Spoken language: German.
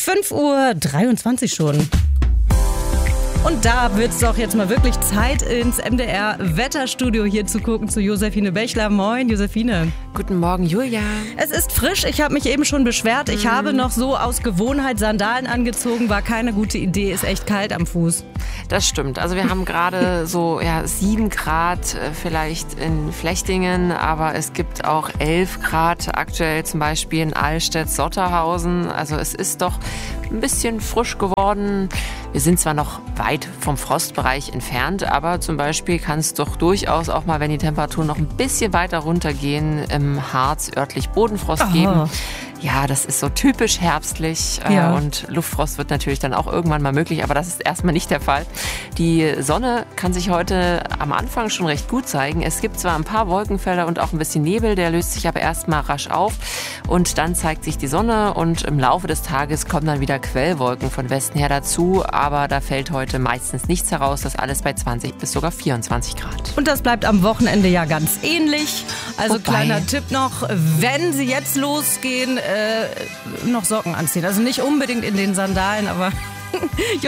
5:23 Uhr schon. Und da wird es doch jetzt mal wirklich Zeit, ins MDR-Wetterstudio hier zu gucken zu Josephine Bechler. Moin, Josephine. Guten Morgen, Julia. Es ist frisch, ich habe mich eben schon beschwert. Ich habe noch so aus Gewohnheit Sandalen angezogen, war keine gute Idee, ist echt kalt am Fuß. Das stimmt. Also wir haben gerade so 7 Grad vielleicht in Flechtingen, aber es gibt auch 11 Grad aktuell zum Beispiel in Allstedt-Sotterhausen. Also es ist doch ein bisschen frisch geworden. Wir sind zwar noch weit vom Frostbereich entfernt, aber zum Beispiel kann es doch durchaus auch mal, wenn die Temperaturen noch ein bisschen weiter runtergehen, im Harz örtlich Bodenfrost geben. Ja, das ist so typisch herbstlich und Luftfrost wird natürlich dann auch irgendwann mal möglich, aber das ist erstmal nicht der Fall. Die Sonne kann sich heute am Anfang schon recht gut zeigen. Es gibt zwar ein paar Wolkenfelder und auch ein bisschen Nebel, der löst sich aber erstmal rasch auf und dann zeigt sich die Sonne und im Laufe des Tages kommen dann wieder Quellwolken von Westen her dazu, aber da fällt heute meistens nichts heraus, das alles bei 20 bis sogar 24 Grad. Und das bleibt am Wochenende ja ganz ähnlich. Also kleiner Tipp noch, wenn Sie jetzt losgehen, noch Socken anziehen. Also nicht unbedingt in den Sandalen, aber